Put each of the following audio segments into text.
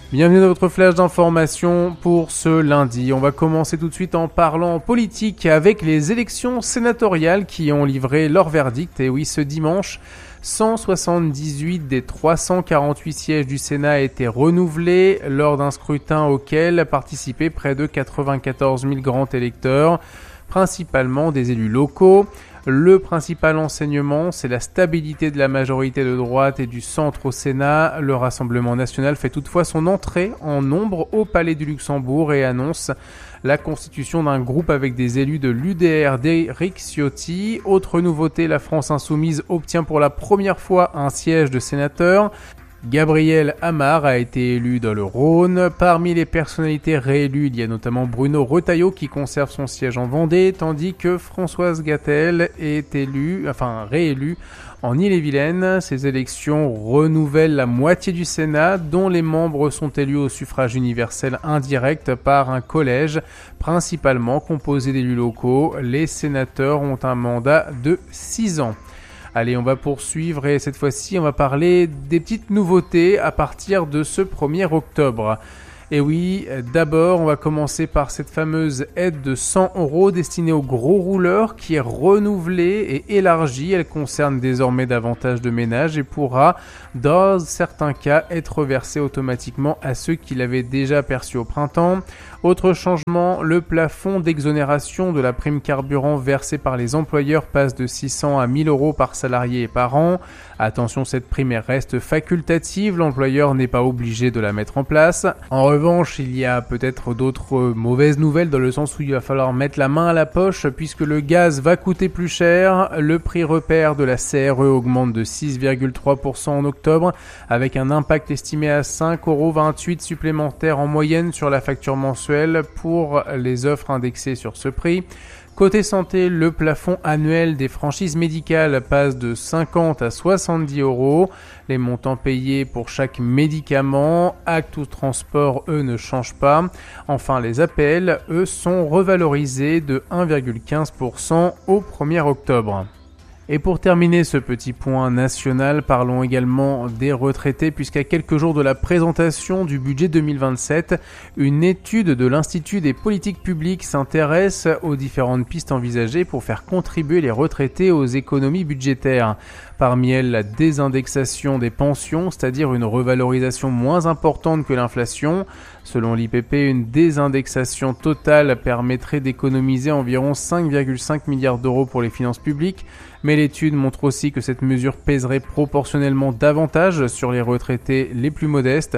Bienvenue dans votre flash d'information pour ce lundi. On va commencer tout de suite en parlant politique avec les élections sénatoriales qui ont livré leur verdict. Et oui, ce dimanche, 178 des 348 sièges du Sénat a été renouvelés lors d'un scrutin auquel participaient près de 94 000 grands électeurs, principalement des élus locaux. Le principal enseignement, c'est la stabilité de la majorité de droite et du centre au Sénat. Le Rassemblement national fait toutefois son entrée en nombre au Palais du Luxembourg et annonce la constitution d'un groupe avec des élus de l'UDR d'Éric Ciotti. Autre nouveauté, la France insoumise obtient pour la première fois un siège de sénateur. Gabriel Amar a été élu dans le Rhône. Parmi les personnalités réélues, il y a notamment Bruno Retailleau qui conserve son siège en Vendée, tandis que Françoise Gatel est réélue en Ille-et-Vilaine. Ces élections renouvellent la moitié du Sénat, dont les membres sont élus au suffrage universel indirect par un collège, principalement composé d'élus locaux. Les sénateurs ont un mandat de 6 ans. Allez, on va poursuivre et cette fois-ci, on va parler des petites nouveautés à partir de ce 1er octobre. Et oui, d'abord, on va commencer par cette fameuse aide de 100 € destinée aux gros rouleurs qui est renouvelée et élargie. Elle concerne désormais davantage de ménages et pourra, dans certains cas, être versée automatiquement à ceux qui l'avaient déjà perçue au printemps. Autre changement, le plafond d'exonération de la prime carburant versée par les employeurs passe de 600 à 1000 € par salarié et par an. Attention, cette prime reste facultative, l'employeur n'est pas obligé de la mettre en place. En revanche, il y a peut-être d'autres mauvaises nouvelles dans le sens où il va falloir mettre la main à la poche puisque le gaz va coûter plus cher. Le prix repère de la CRE augmente de 6,3% en octobre avec un impact estimé à 5,28 € supplémentaires en moyenne sur la facture mensuelle pour les offres indexées sur ce prix. Côté santé, le plafond annuel des franchises médicales passe de 50 à 70 €. Les montants payés pour chaque médicament, acte ou transport, eux, ne changent pas. Enfin, les APL, eux, sont revalorisés de 1,15% au 1er octobre. Et pour terminer ce petit point national, parlons également des retraités puisqu'à quelques jours de la présentation du budget 2027, une étude de l'Institut des politiques publiques s'intéresse aux différentes pistes envisagées pour faire contribuer les retraités aux économies budgétaires. Parmi elles, la désindexation des pensions, c'est-à-dire une revalorisation moins importante que l'inflation. Selon l'IPP, une désindexation totale permettrait d'économiser environ 5,5 milliards d'euros pour les finances publiques. Mais l'étude montre aussi que cette mesure pèserait proportionnellement davantage sur les retraités les plus modestes.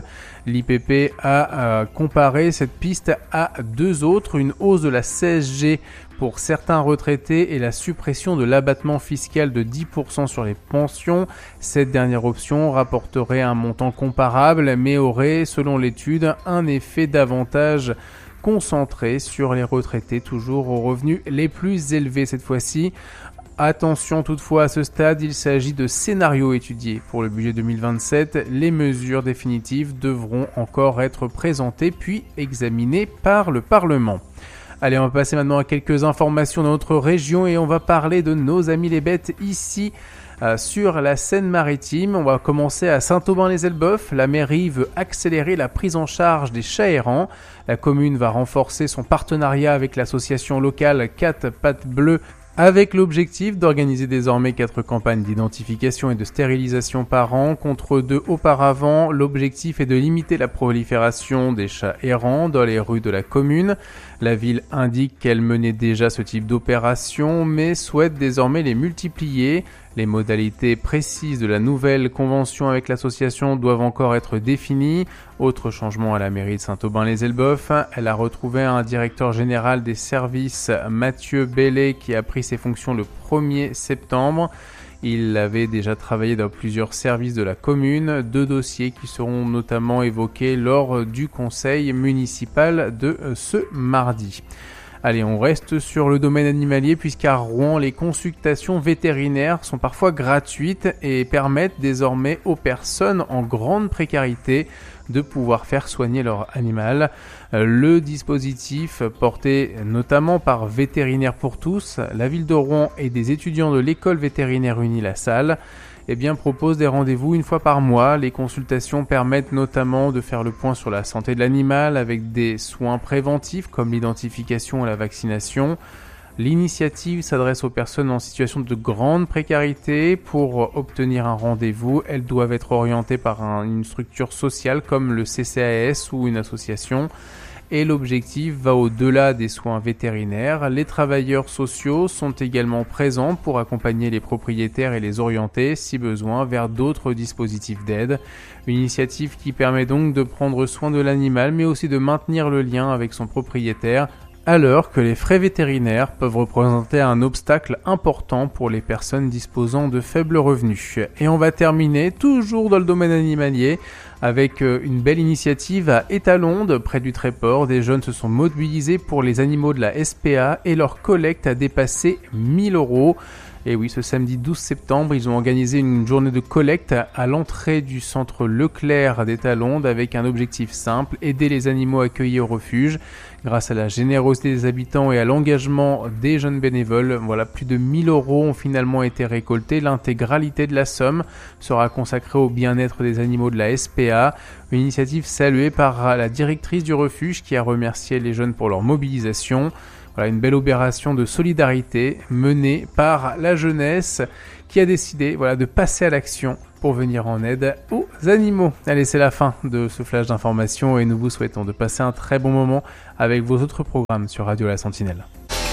L'IPP a comparé cette piste à deux autres, une hausse de la CSG pour certains retraités et la suppression de l'abattement fiscal de 10% sur les pensions. Cette dernière option rapporterait un montant comparable mais aurait, selon l'étude, un effet davantage concentré sur les retraités toujours aux revenus les plus élevés cette fois-ci. Attention toutefois à ce stade, il s'agit de scénarios étudiés. Pour le budget 2027, les mesures définitives devront encore être présentées puis examinées par le Parlement. Allez, on va passer maintenant à quelques informations dans notre région et on va parler de nos amis les bêtes ici sur la Seine-Maritime. On va commencer à Saint-Aubin-les-Elbeuf. La mairie veut accélérer la prise en charge des chats errants. La commune va renforcer son partenariat avec l'association locale 4 Pattes Bleues avec l'objectif d'organiser désormais 4 campagnes d'identification et de stérilisation par an contre 2 auparavant. L'objectif est de limiter la prolifération des chats errants dans les rues de la commune. La ville indique qu'elle menait déjà ce type d'opération mais souhaite désormais les multiplier. Les modalités précises de la nouvelle convention avec l'association doivent encore être définies. Autre changement à la mairie de Saint-Aubin-les-Elbeuf, elle a retrouvé un directeur général des services, Mathieu Bellet, qui a pris ses fonctions le 1er septembre. Il avait déjà travaillé dans plusieurs services de la commune, 2 dossiers qui seront notamment évoqués lors du conseil municipal de ce mardi. Allez, on reste sur le domaine animalier puisqu'à Rouen, les consultations vétérinaires sont parfois gratuites et permettent désormais aux personnes en grande précarité de pouvoir faire soigner leur animal. Le dispositif, porté notamment par Vétérinaires pour tous, la ville de Rouen et des étudiants de l'école vétérinaire Unie La Salle, propose des rendez-vous une fois par mois. Les consultations permettent notamment de faire le point sur la santé de l'animal avec des soins préventifs comme l'identification et la vaccination. L'initiative s'adresse aux personnes en situation de grande précarité. Pour obtenir un rendez-vous, elles doivent être orientées par une structure sociale comme le CCAS ou une association. Et l'objectif va au-delà des soins vétérinaires. Les travailleurs sociaux sont également présents pour accompagner les propriétaires et les orienter, si besoin, vers d'autres dispositifs d'aide. Une initiative qui permet donc de prendre soin de l'animal, mais aussi de maintenir le lien avec son propriétaire, alors que les frais vétérinaires peuvent représenter un obstacle important pour les personnes disposant de faibles revenus. Et on va terminer, toujours dans le domaine animalier, avec une belle initiative à Étalonde, près du Tréport. Des jeunes se sont mobilisés pour les animaux de la SPA et leur collecte a dépassé 1 000 €. Et oui, ce samedi 12 septembre, ils ont organisé une journée de collecte à l'entrée du centre Leclerc d'Étalonde avec un objectif simple, aider les animaux accueillis au refuge. Grâce à la générosité des habitants et à l'engagement des jeunes bénévoles, plus de 1 000 € ont finalement été récoltés. L'intégralité de la somme sera consacrée au bien-être des animaux de la SPA. Une initiative saluée par la directrice du refuge qui a remercié les jeunes pour leur mobilisation. Une belle opération de solidarité menée par la jeunesse qui a décidé de passer à l'action pour venir en aide aux animaux. Allez, c'est la fin de ce flash d'information et nous vous souhaitons de passer un très bon moment avec vos autres programmes sur Radio La Sentinelle.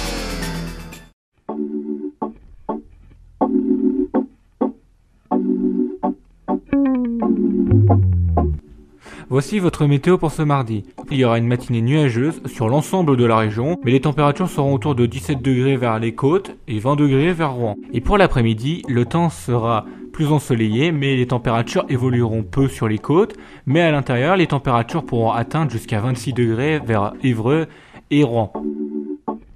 Voici votre météo pour ce mardi. Il y aura une matinée nuageuse sur l'ensemble de la région, mais les températures seront autour de 17 degrés vers les côtes et 20 degrés vers Rouen. Et pour l'après-midi, le temps sera plus ensoleillé, mais les températures évolueront peu sur les côtes, mais à l'intérieur, les températures pourront atteindre jusqu'à 26 degrés vers Évreux et Rouen.